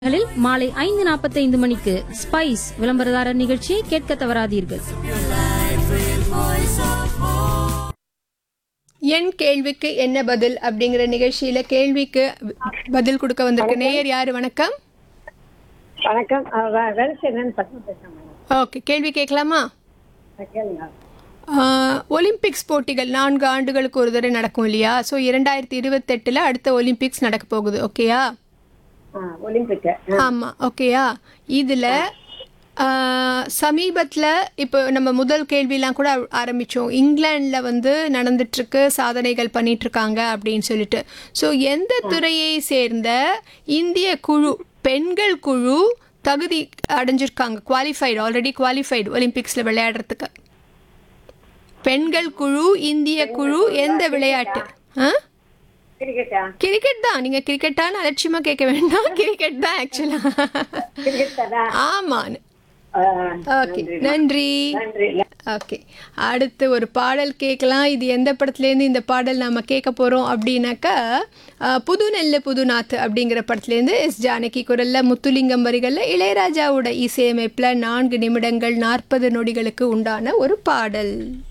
களில் மாலை 5:45 மணிக்கு ஸ்பைஸ் விளம்பரதாரர் நிகழ்ச்சியை கேட்க தவறாதீர்கள். என் கேள்விக்கு என்ன பதில் அப்படிங்கிற நிகழ்ச்சியில கேள்விக்கு பதில் கொடுக்க வந்திருக்க நேயர் யாரு? வணக்கம். வணக்கம். வேலைச்சேரன் பத்மா பேசுறேன் மேடம். ஓகே, கேள்வி கேட்கலாமா? கேளுங்க. ஒலிம்பிக்ஸ் போட்டிகள் 4 ஆண்டுகளுக்கு ஒரு தடவை நடக்கும் இல்லையா? ஸோ 2028 அடுத்த ஒலிம்பிக்ஸ் நடக்க போகுது. ஓகேயா? ஒலிம்பிக். ஆமாம், ஓகேயா? இதில் சமீபத்தில் இப்போ நம்ம முதல் கேள்விலாம் கூட ஆரம்பித்தோம். இங்கிலாண்டில் வந்து நடந்துட்டுருக்கு, சாதனைகள் பண்ணிகிட்ருக்காங்க அப்படின்னு சொல்லிட்டு. ஸோ எந்த துறையை சேர்ந்த இந்திய குழு, பெண்கள் குழு தகுதி அடைஞ்சிருக்காங்க, ஆல்ரெடி குவாலிஃபைடு ஒலிம்பிக்ஸில் விளையாடுறதுக்கு? பெண்கள் குழு, இந்திய குழு, எந்த விளையாட்டு? கிரிக்கெட் தான். நீங்க கிரிக்கெட்டான்னு அலட்சியமா கேட்க வேண்டாம், கிரிக்கெட் தான் ஆக்சுவலா. ஆமா. ஓகே, நன்றி. ஓகே, அடுத்து ஒரு பாடல் கேட்கலாம். இது எந்த படத்துலேருந்து இந்த பாடல் நாம கேட்க போறோம் அப்படின்னாக்கா, புது நெல்லு புது நாத்து அப்படிங்கிற படத்துலேருந்து எஸ் ஜானகி குரல்ல, முத்துலிங்கம் வரிகள்ல, இளையராஜாவோட இசையமைப்பில் 4 நிமிடங்கள் 40 நொடிகளுக்கு உண்டான ஒரு பாடல்.